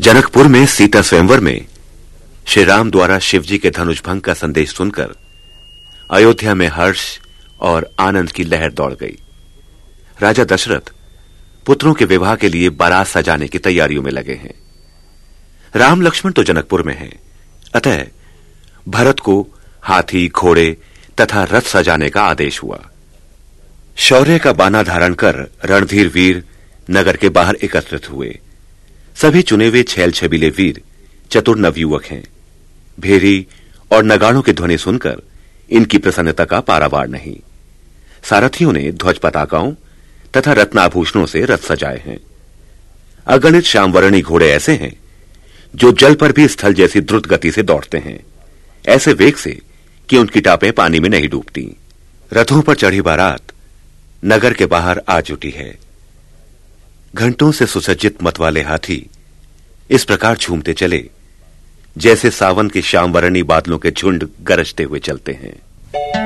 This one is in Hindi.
जनकपुर में सीता स्वयंवर में श्री राम द्वारा शिवजी के धनुष भंग का संदेश सुनकर अयोध्या में हर्ष और आनंद की लहर दौड़ गई। राजा दशरथ पुत्रों के विवाह के लिए बारात सजाने की तैयारियों में लगे हैं। राम लक्ष्मण तो जनकपुर में हैं, अतः भरत को हाथी, घोड़े तथा रथ सजाने का आदेश हुआ। शौर्य का बाना धारण कर रणधीर वीर नगर के बाहर एकत्रित हुए। सभी चुने हुए छैल छबीले वीर चतुर नवयुवक हैं। भेरी और नगाड़ों की ध्वनि सुनकर इनकी प्रसन्नता का पारावार नहीं। सारथियों ने ध्वज पताकाओं तथा रत्नाभूषणों से रथ सजाए हैं। अगणित श्यामवर्णी घोड़े ऐसे हैं जो जल पर भी स्थल जैसी द्रुत गति से दौड़ते हैं, ऐसे वेग से कि उनकी टापें पानी में नहीं डूबती। रथों पर चढ़ी बारात नगर के बाहर आ जुटी है। घंटों से सुसज्जित मतवाले हाथी इस प्रकार झूमते चले जैसे सावन के श्यामवर्णी बादलों के झुंड गरजते हुए चलते हैं।